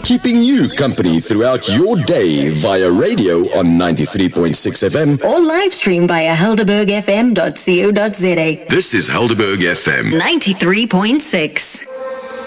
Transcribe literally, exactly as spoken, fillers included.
keeping you company throughout your day via radio on ninety-three point six F M or live stream via helderberg f m dot co dot za. This is Helderberg F M ninety-three point six.